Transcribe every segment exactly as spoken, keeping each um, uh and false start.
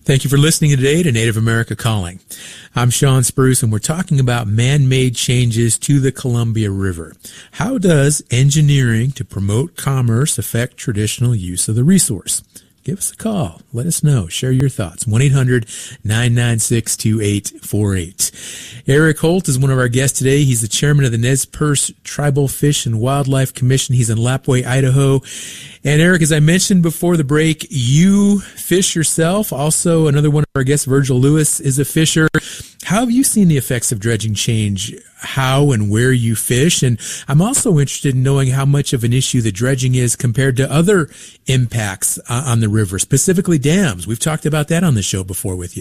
Thank you for listening today to Native America Calling. I'm Sean Spruce, and we're talking about man-made changes to the Columbia River. How does engineering to promote commerce affect traditional use of the resource? Give us a call. Let us know. Share your thoughts. one eight hundred nine nine six two eight four eight. Eric Holt is one of our guests today. He's the chairman of the Nez Perce Tribal Fish and Wildlife Commission. He's in Lapwai, Idaho. And Eric, as I mentioned before the break, you fish yourself. Also, another one of our guests, Virgil Lewis, is a fisher. How have you seen the effects of dredging change how and where you fish? And I'm also interested in knowing how much of an issue the dredging is compared to other impacts uh, on the river, specifically dams. We've talked about that on the show before with you.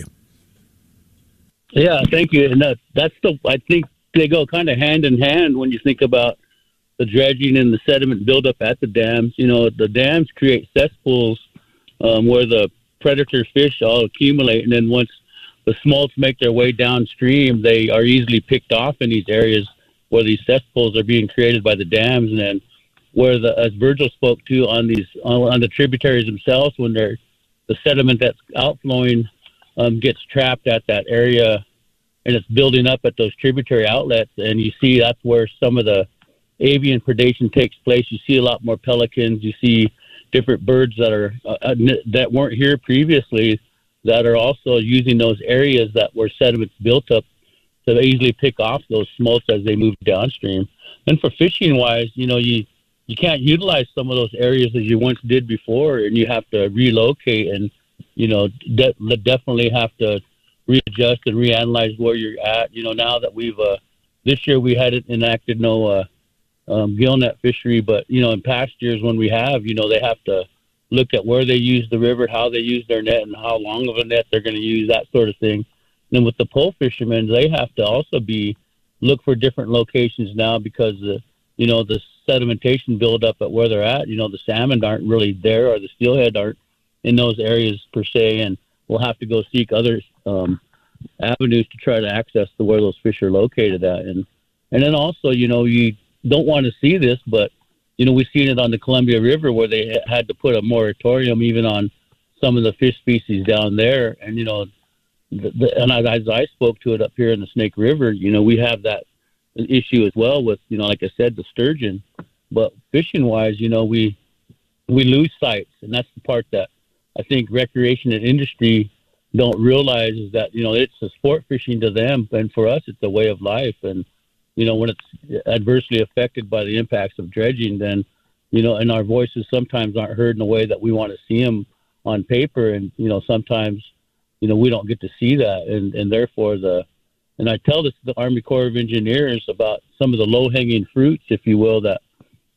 Yeah, thank you. And that, that's the, I think they go kind of hand in hand when you think about the dredging and the sediment buildup at the dams. You know, the dams create cesspools um, where the predator fish all accumulate, and then once the smolts make their way downstream, they are easily picked off in these areas where these cesspools are being created by the dams. And then where the, as Virgil spoke to, on these on, on the tributaries themselves, when they're the sediment that's outflowing um, gets trapped at that area and it's building up at those tributary outlets, and you see that's where some of the avian predation takes place. You see a lot more pelicans. You see different birds that are uh, that weren't here previously that are also using those areas that where sediments built up to easily pick off those smolts as they move downstream. And for fishing wise, you know, you you can't utilize some of those areas as you once did before, and you have to relocate and, you know, de- definitely have to readjust and reanalyze where you're at. You know, now that we've uh, this year we hadn't enacted no uh, um, gillnet fishery, but you know, in past years when we have, you know, they have to look at where they use the river, how they use their net, and how long of a net they're going to use, that sort of thing. And then with the pole fishermen, they have to also be look for different locations now because the you know the sedimentation buildup at where they're at. You know, the salmon aren't really there, or the steelhead aren't in those areas per se, and we'll have to go seek other um, avenues to try to access to where those fish are located at. And and then also, you know, you don't want to see this, but you know, we've seen it on the Columbia River where they had to put a moratorium even on some of the fish species down there. And, you know, the, the, and as I spoke to it up here in the Snake River, you know, we have that issue as well with, you know, like I said, the sturgeon. But fishing-wise, you know, we we lose sights, and that's the part that I think recreation and industry don't realize is that, you know, it's a sport fishing to them, and for us, it's a way of life. And, you know, when it's adversely affected by the impacts of dredging, then, you know, and our voices sometimes aren't heard in the way that we want to see them on paper. And, you know, sometimes, you know, we don't get to see that. And, and therefore the, and I tell this to the Army Corps of Engineers about some of the low hanging fruits, if you will, that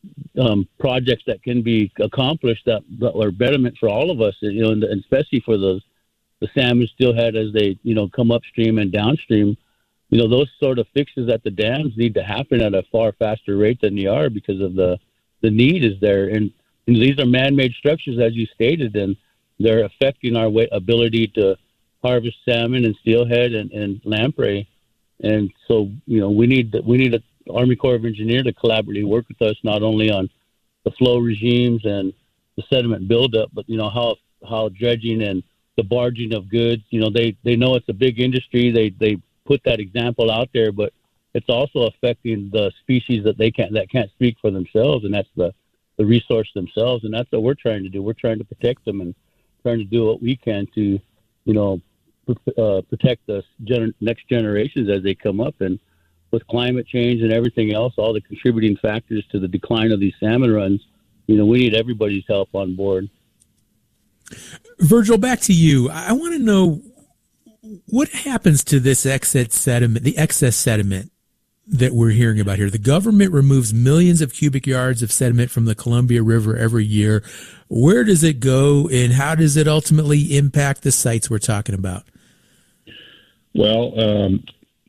um, projects that can be accomplished that, that are betterment for all of us, you know, and, and especially for the, the salmon steelhead as they, you know, come upstream and downstream. You know, those sort of fixes at the dams need to happen at a far faster rate than they are because of the, the need is there. And, and these are man-made structures, as you stated, and they're affecting our way, ability to harvest salmon and steelhead and, and lamprey. And so, you know, we need we need an Army Corps of Engineers to collaboratively work with us, not only on the flow regimes and the sediment buildup, but, you know, how how dredging and the barging of goods, you know, they, they know it's a big industry. They, they, put that example out there, but it's also affecting the species that they can't that can't speak for themselves, and that's the the resource themselves. And that's what we're trying to do. We're trying to protect them and trying to do what we can to, you know, uh, protect the gener- next generations as they come up. And with climate change and everything else, all the contributing factors to the decline of these salmon runs, you know, we need everybody's help on board. Virgil, back to you. I want to know, what happens to this excess sediment, the excess sediment that we're hearing about here? The government removes millions of cubic yards of sediment from the Columbia River every year. Where does it go, and how does it ultimately impact the sites we're talking about? Well, um,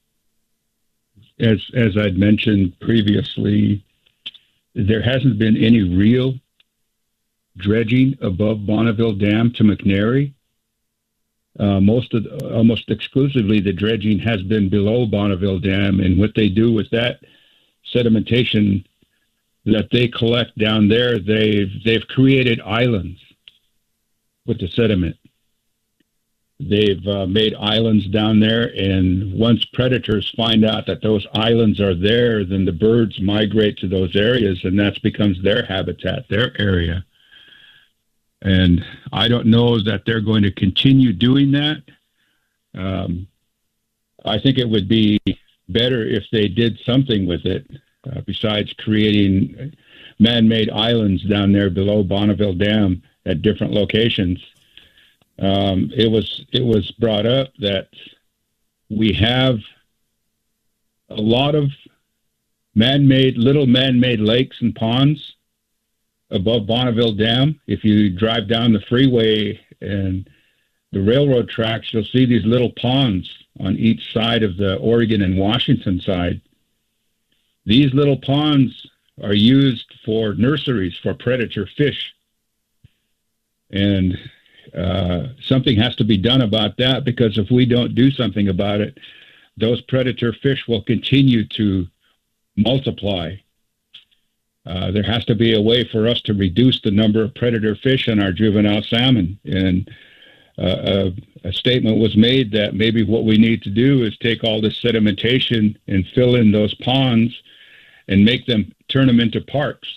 as as I'd mentioned previously, there hasn't been any real dredging above Bonneville Dam to McNary. Uh, most of the, almost exclusively the dredging has been below Bonneville Dam, and what they do with that sedimentation that they collect down there, they've they've created islands with the sediment. They've uh, made islands down there, and once predators find out that those islands are there, then the birds migrate to those areas, and that becomes their habitat, their area. And I don't know that they're going to continue doing that. Um, I think it would be better if they did something with it, uh, besides creating man-made islands down there below Bonneville Dam at different locations. Um, it was it was brought up that we have a lot of man-made, little man-made lakes and ponds above Bonneville Dam. If you drive down the freeway and the railroad tracks, you'll see these little ponds on each side of the Oregon and Washington side. These little ponds are used for nurseries for predator fish. And uh, something has to be done about that, because if we don't do something about it, those predator fish will continue to multiply. Uh, there has to be a way for us to reduce the number of predator fish in our juvenile salmon. And uh, a, a statement was made that maybe what we need to do is take all this sedimentation and fill in those ponds and make them, turn them into parks.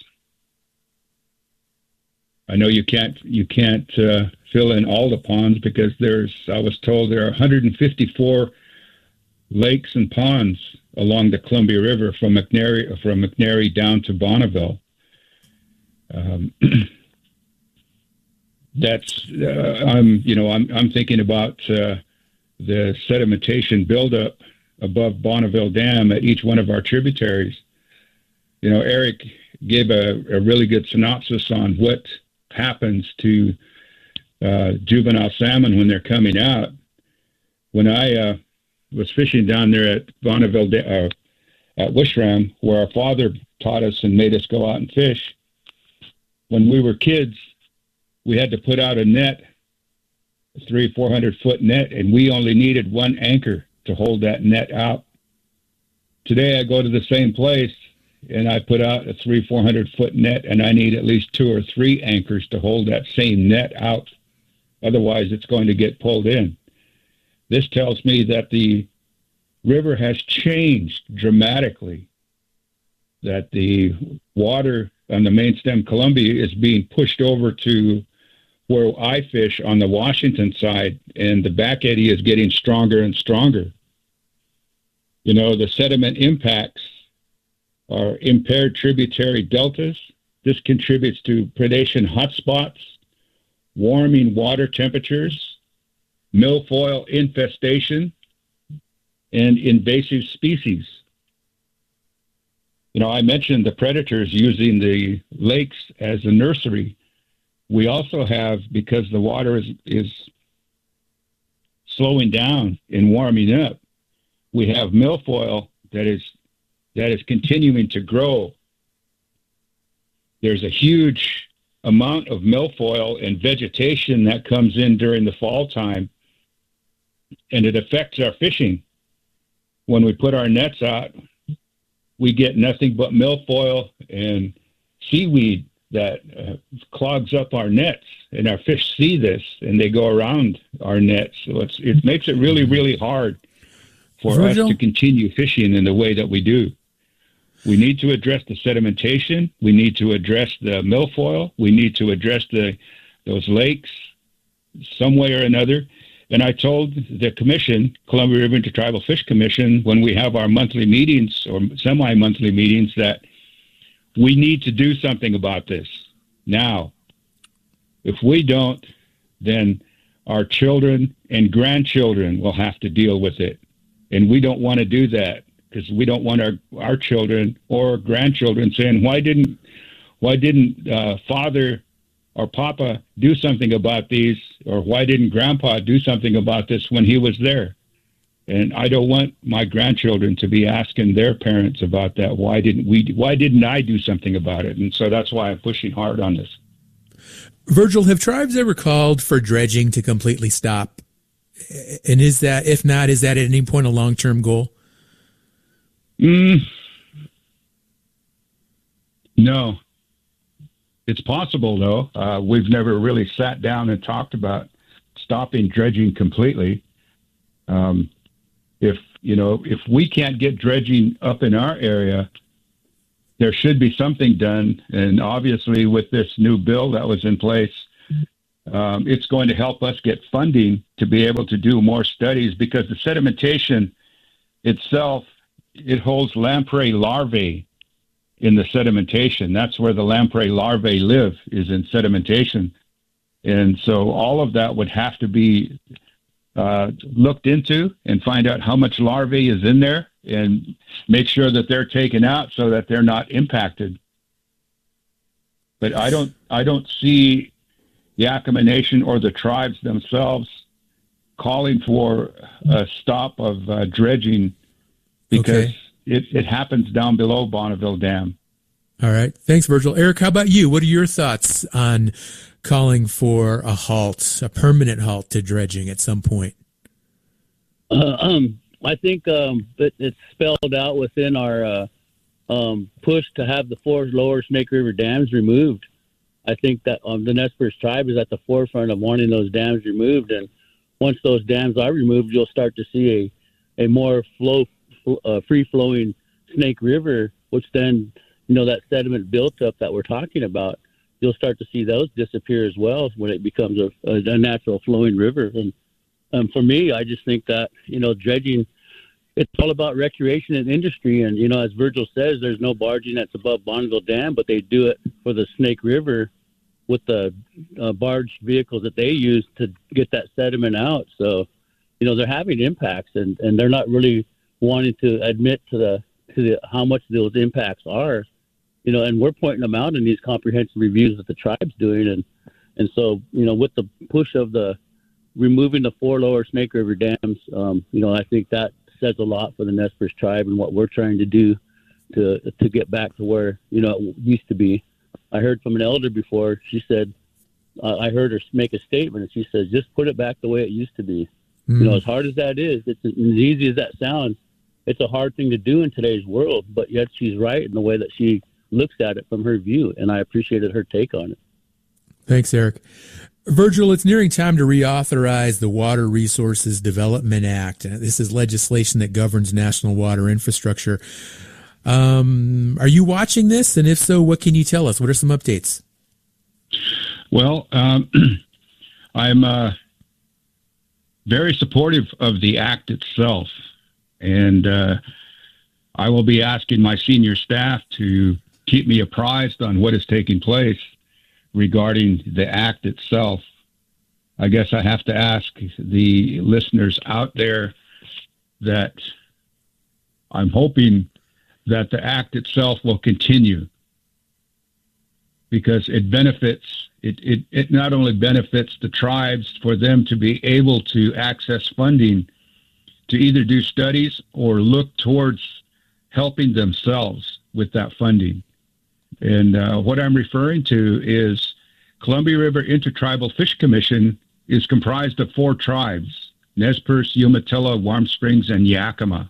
I know you can't you can't uh, fill in all the ponds, because there's, I was told there are one hundred fifty-four lakes and ponds along the Columbia River from McNairy from McNairy down to Bonneville. Um, that's uh, I'm you know I'm I'm thinking about uh, the sedimentation buildup above Bonneville Dam at each one of our tributaries. You know, Eric gave a, a really good synopsis on what happens to uh, juvenile salmon when they're coming out. When I uh, was fishing down there at Bonneville, uh, at Wishram, where our father taught us and made us go out and fish, when we were kids, we had to put out a net, a three, four hundred foot net, and we only needed one anchor to hold that net out. Today, I go to the same place, and I put out a three, four hundred foot net, and I need at least two or three anchors to hold that same net out. Otherwise, it's going to get pulled in. This tells me that the river has changed dramatically, that the water on the main stem Columbia is being pushed over to where I fish on the Washington side, and the back eddy is getting stronger and stronger. You know, the sediment impacts are impaired tributary deltas. This contributes to predation hotspots, warming water temperatures, milfoil infestation, and invasive species. You know, I mentioned the predators using the lakes as a nursery. We also have, because the water is, is slowing down and warming up, we have milfoil that is that is continuing to grow. There's a huge amount of milfoil and vegetation that comes in during the fall time, and it affects our fishing. When we put our nets out, we get nothing but milfoil and seaweed that uh, clogs up our nets, and our fish see this and they go around our nets. So it's, it makes it really, really hard for Virgil? us to continue fishing in the way that we do. We need to address the sedimentation. We need to address the milfoil. We need to address the those lakes some way or another. And I told the commission, Columbia River Intertribal Fish Commission, when we have our monthly meetings or semi-monthly meetings, that we need to do something about this now. If we don't, then our children and grandchildren will have to deal with it. And we don't want to do that, because we don't want our, our children or grandchildren saying, why didn't why didn't uh, father or papa do something about these, or why didn't grandpa do something about this when he was there? And I don't want my grandchildren to be asking their parents about that. Why didn't we? Why didn't I do something about it? And so that's why I'm pushing hard on this. Virgil, have tribes ever called for dredging to completely stop? And is that, if not, is that at any point a long-term goal? Mm, no. It's possible, though. Uh, we've never really sat down and talked about stopping dredging completely. Um, if, you know, if we can't get dredging up in our area, there should be something done. And obviously with this new bill that was in place, um, it's going to help us get funding to be able to do more studies, because the sedimentation itself, it holds lamprey larvae in the sedimentation. That's where the lamprey larvae live, is in sedimentation. And so all of that would have to be uh, looked into and find out how much larvae is in there and make sure that they're taken out so that they're not impacted. But I don't, I don't see Yakima Nation or the tribes themselves calling for a stop of uh, dredging, because okay. it, it happens down below Bonneville Dam. All right. Thanks, Virgil. Eric, how about you? What are your thoughts on calling for a halt, a permanent halt to dredging at some point? Uh, um, I think um, it, it's spelled out within our uh, um, push to have the four lower Snake River dams removed. I think that um, the Nez Perce tribe is at the forefront of wanting those dams removed. And once those dams are removed, you'll start to see a, a more flow, uh, free-flowing Snake River, which then, you know, that sediment built-up that we're talking about, you'll start to see those disappear as well when it becomes a, a natural flowing river. And um, for me, I just think that, you know, dredging, it's all about recreation and industry. And, you know, as Virgil says, there's no barging that's above Bonneville Dam, but they do it for the Snake River with the uh, barge vehicles that they use to get that sediment out. So, you know, they're having impacts, and, and they're not really wanting to admit to the, to the, how much those impacts are. You know, and we're pointing them out in these comprehensive reviews that the tribe's doing. And, and so, you know, with the push of the removing the four lower Snake River dams, um, you know, I think that says a lot for the Nez Perce tribe and what we're trying to do to, to get back to where, you know, it used to be. I heard from an elder before, she said, uh, I heard her make a statement, and she says, just put it back the way it used to be. Mm. You know, as hard as that is, it's as easy as that sounds, it's a hard thing to do in today's world, but yet she's right in the way that she looks at it from her view, and I appreciated her take on it. Thanks, Eric. Virgil, it's nearing time to reauthorize the Water Resources Development Act. This is legislation that governs national water infrastructure. Um, are you watching this? And if so, what can you tell us? What are some updates? Well, um, I'm uh, very supportive of the act itself, and uh, I will be asking my senior staff to keep me apprised on what is taking place regarding the act itself. I guess I have to ask the listeners out there that I'm hoping that the act itself will continue, because it benefits, it, it, it not only benefits the tribes for them to be able to access funding to either do studies or look towards helping themselves with that funding. And uh, what I'm referring to is Columbia River Intertribal Fish Commission is comprised of four tribes: Nez Perce, Umatilla, Warm Springs, and Yakima.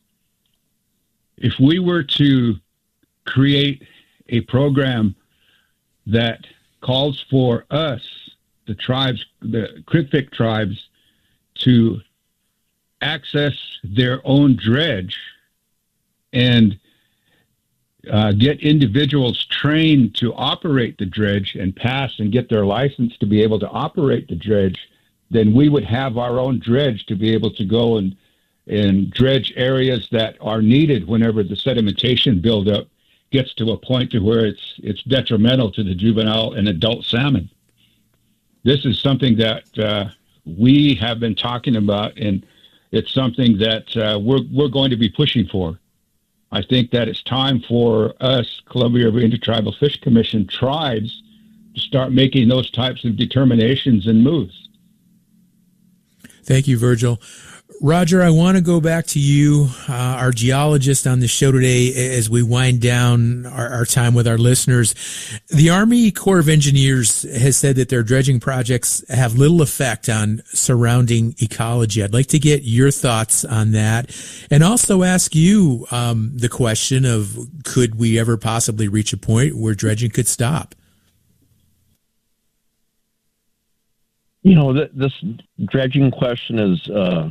If we were to create a program that calls for us, the tribes, the Creekvic tribes, to access their own dredge and Uh, get individuals trained to operate the dredge and pass and get their license to be able to operate the dredge, then we would have our own dredge to be able to go and, and dredge areas that are needed whenever the sedimentation buildup gets to a point to where it's, it's detrimental to the juvenile and adult salmon. This is something that uh, we have been talking about, and it's something that uh, we're, we're going to be pushing for. I think that it's time for us, Columbia River Intertribal Fish Commission tribes, to start making those types of determinations and moves. Thank you, Virgil. Roger, I want to go back to you, uh, our geologist on the show today, as we wind down our, our time with our listeners. The Army Corps of Engineers has said that their dredging projects have little effect on surrounding ecology. I'd like to get your thoughts on that, and also ask you um, the question of, could we ever possibly reach a point where dredging could stop? You know, th- this dredging question is uh,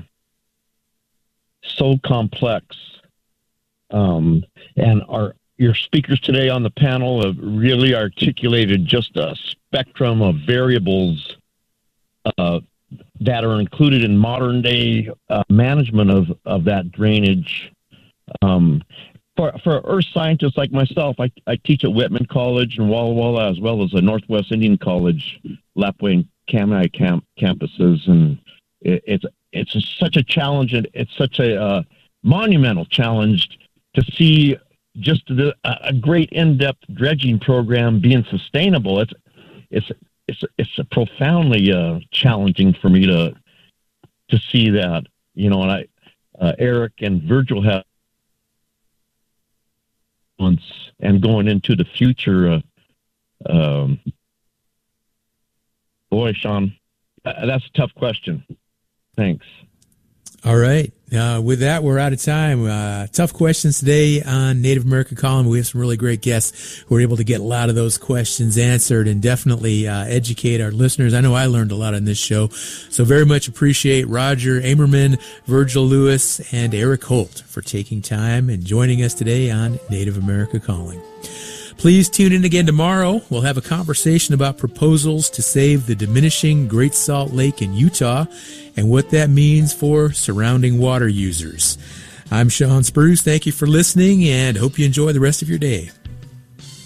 so complex. Um, and our your speakers today on the panel have really articulated just a spectrum of variables uh, that are included in modern day uh, management of, of that drainage. Um, for, for earth scientists like myself, I, I teach at Whitman College and Walla Walla, as well as the Northwest Indian College, Lapwai and Kamai camp, campuses. And it, it's, it's such a challenge, and it's such a uh, monumental challenge to see just the, a great in-depth dredging program being sustainable. It's, it's, it's, it's profoundly uh, challenging for me to, to see that, you know, and I, uh, Eric and Virgil have months and going into the future. Uh, um, boy, Sean, that's a tough question. Thanks. All right. Uh, with that, we're out of time. Uh, tough questions today on Native American Calling. We have some really great guests who are able to get a lot of those questions answered and definitely uh, educate our listeners. I know I learned a lot on this show. So very much appreciate Roger Amerman, Virgil Lewis, and Eric Holt for taking time and joining us today on Native America Calling. Please tune in again tomorrow. We'll have a conversation about proposals to save the diminishing Great Salt Lake in Utah and what that means for surrounding water users. I'm Sean Spruce. Thank you for listening and hope you enjoy the rest of your day.